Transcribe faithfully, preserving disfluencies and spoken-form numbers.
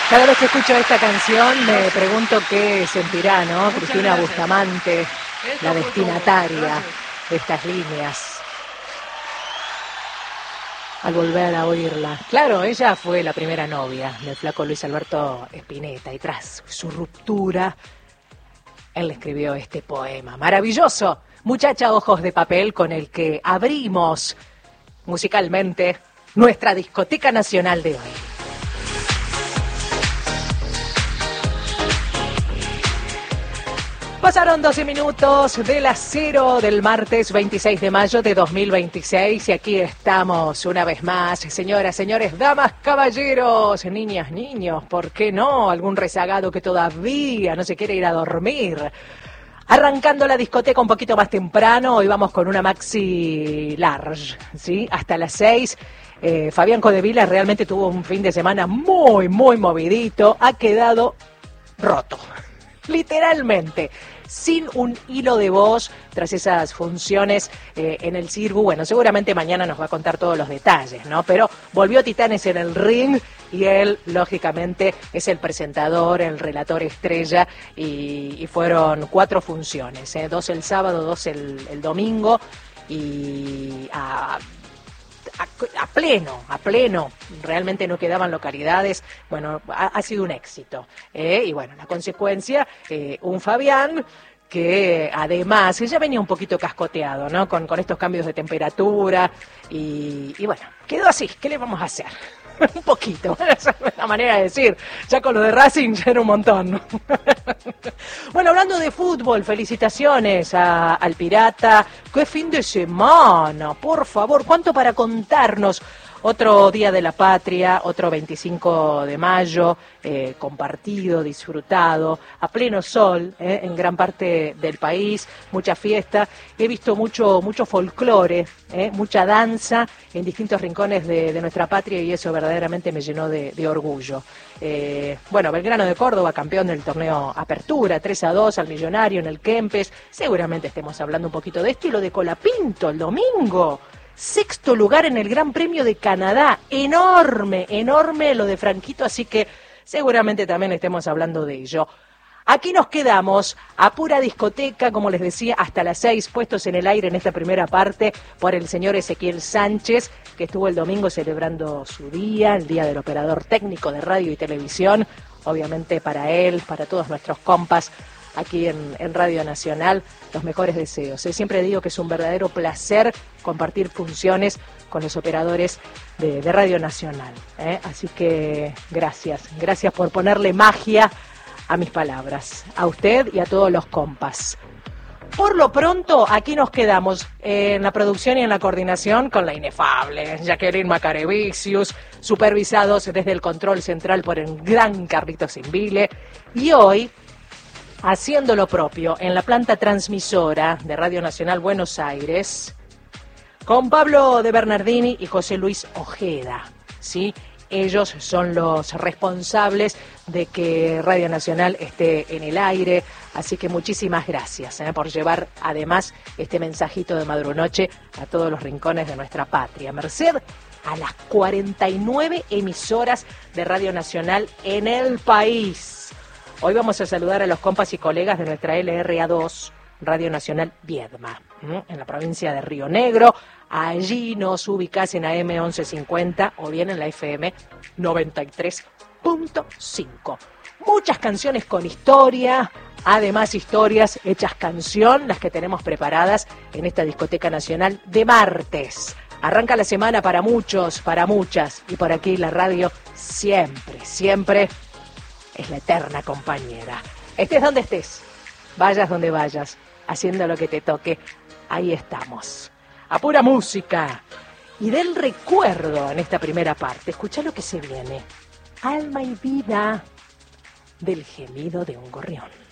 Cada vez que escucho esta canción me pregunto qué sentirá, ¿no? Cristina Bustamante, la destinataria de estas líneas, al volver a oírla. Claro, ella fue la primera novia del flaco Luis Alberto Spinetta y tras su ruptura, él le escribió este poema maravilloso, Muchacha Ojos de Papel, con el que abrimos musicalmente nuestra discoteca nacional de hoy. Pasaron doce minutos de las cero del martes veintiséis de mayo de dos mil veintiséis y aquí estamos una vez más, señoras, señores, damas, caballeros, niñas, niños, ¿por qué no? Algún rezagado que todavía no se quiere ir a dormir. Arrancando la discoteca un poquito más temprano, hoy vamos con una maxi large, ¿sí? Hasta las seis. Eh, Fabián Codevila realmente tuvo un fin de semana muy, muy movidito, ha quedado roto, literalmente. Sin un hilo de voz tras esas funciones eh, en el Cirgu. Bueno, seguramente mañana nos va a contar todos los detalles, ¿no? Pero volvió Titanes en el ring y él, lógicamente, es el presentador, el relator estrella y, y fueron cuatro funciones, ¿eh? Dos el sábado, dos el, el domingo y a... A, a pleno, a pleno, realmente no quedaban localidades, bueno, ha, ha sido un éxito, ¿eh? Y bueno, la consecuencia, eh, un Fabián que además, ya venía un poquito cascoteado, ¿no? Con, con estos cambios de temperatura y, y bueno, quedó así, ¿qué le vamos a hacer? Un poquito, esa es la manera de decir, ya con lo de Racing ya era un montón. Bueno, hablando de fútbol, felicitaciones a, al Pirata, qué fin de semana, por favor, cuánto para contarnos. Otro Día de la Patria, otro veinticinco de mayo, eh, compartido, disfrutado, a pleno sol, eh, en gran parte del país, mucha fiesta. He visto mucho mucho folclore, eh, mucha danza en distintos rincones de, de nuestra patria y eso verdaderamente me llenó de, de orgullo. Eh, bueno, Belgrano de Córdoba, campeón del torneo Apertura, tres a dos al Millonario en el Kempes. Seguramente estemos hablando un poquito de esto y lo de Colapinto el domingo. Sexto lugar en el Gran Premio de Canadá, enorme, enorme lo de Franquito, así que seguramente también estemos hablando de ello. Aquí nos quedamos a pura discoteca, como les decía, hasta las seis, puestos en el aire en esta primera parte por el señor Ezequiel Sánchez, que estuvo el domingo celebrando su día, el día del operador técnico de radio y televisión, obviamente para él, para todos nuestros compas, aquí en, en Radio Nacional, los mejores deseos. ¿eh? Siempre digo que es un verdadero placer compartir funciones con los operadores de, de Radio Nacional. ¿eh? Así que gracias, gracias por ponerle magia a mis palabras, a usted y a todos los compas. Por lo pronto, aquí nos quedamos en la producción y en la coordinación con la inefable Jacqueline Macarevicius, supervisados desde el control central por el gran Carlitos Invile, y hoy haciendo lo propio en la planta transmisora de Radio Nacional Buenos Aires, con Pablo de Bernardini y José Luis Ojeda, ¿sí? Ellos son los responsables de que Radio Nacional esté en el aire, así que muchísimas gracias ¿eh? por llevar además este mensajito de Madrunoche a todos los rincones de nuestra patria. Merced a las cuarenta y nueve emisoras de Radio Nacional en el país. Hoy vamos a saludar a los compas y colegas de nuestra L R A dos, Radio Nacional Viedma, ¿eh? en la provincia de Río Negro. Allí nos ubicás en A M once cincuenta o bien en la F M noventa y tres punto cinco. Muchas canciones con historia, además historias hechas canción, las que tenemos preparadas en esta discoteca nacional de martes. Arranca la semana para muchos, para muchas, y por aquí la radio siempre, siempre es la eterna compañera. Estés donde estés, vayas donde vayas, haciendo lo que te toque, ahí estamos. A pura música y del recuerdo en esta primera parte. Escucha lo que se viene. Alma y vida del gemido de un gorrión.